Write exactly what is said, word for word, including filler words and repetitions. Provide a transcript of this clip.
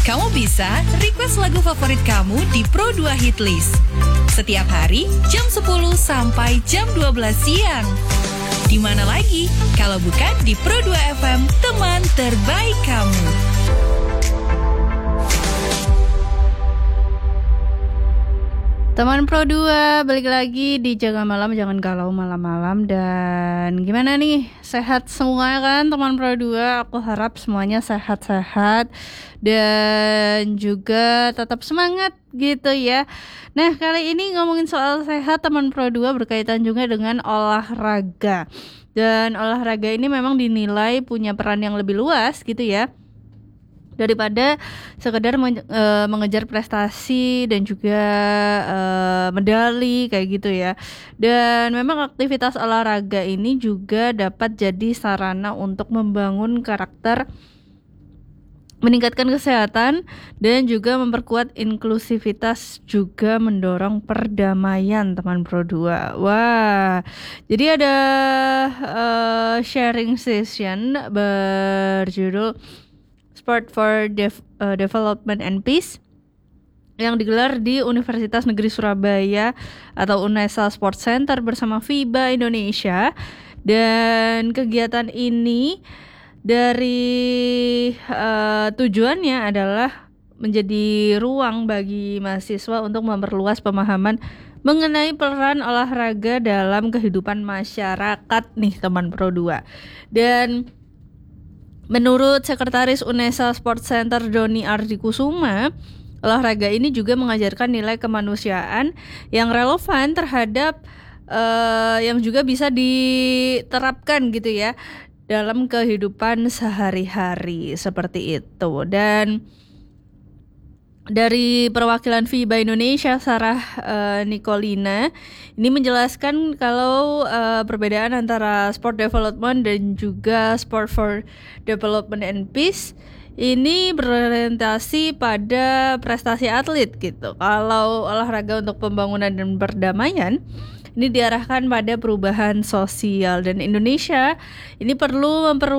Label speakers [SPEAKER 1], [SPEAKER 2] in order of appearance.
[SPEAKER 1] Kamu bisa request lagu favorit kamu di Pro dua Hitlist. Setiap hari jam sepuluh sampai jam dua belas siang. Di mana lagi kalau bukan di Pro dua F M, teman terbaik kamu.
[SPEAKER 2] Teman Pro dua, balik lagi di Jaga Malam, jangan galau malam-malam. Dan gimana nih, sehat semua kan teman Pro dua? Aku harap semuanya sehat-sehat dan juga tetap semangat gitu ya. Nah, kali ini ngomongin soal sehat teman Pro dua berkaitan juga dengan olahraga. Dan olahraga ini memang dinilai punya peran yang lebih luas gitu ya, daripada sekedar men- e, mengejar prestasi dan juga e, medali kayak gitu ya. Dan memang aktivitas olahraga ini juga dapat jadi sarana untuk membangun karakter, meningkatkan kesehatan, dan juga memperkuat inklusivitas, juga mendorong perdamaian teman Pro dua. Wah, jadi ada uh, sharing session berjudul Sport for Dev- uh, Development and Peace yang digelar di Universitas Negeri Surabaya atau UNESA Sport Center bersama FIBA Indonesia. Dan kegiatan ini dari uh, tujuannya adalah menjadi ruang bagi mahasiswa untuk memperluas pemahaman mengenai peran olahraga dalam kehidupan masyarakat nih teman Pro dua. Dan menurut Sekretaris UNESA Sport Center Doni Ardikusuma, olahraga ini juga mengajarkan nilai kemanusiaan yang relevan terhadap uh, yang juga bisa diterapkan gitu ya dalam kehidupan sehari-hari seperti itu. Dan dari perwakilan FIBA Indonesia, Sarah uh, Nicolina ini menjelaskan kalau uh, perbedaan antara sport development dan juga sport for development and peace ini berorientasi pada prestasi atlet gitu. Kalau olahraga untuk pembangunan dan perdamaian ini diarahkan pada perubahan sosial, dan Indonesia ini perlu memperluas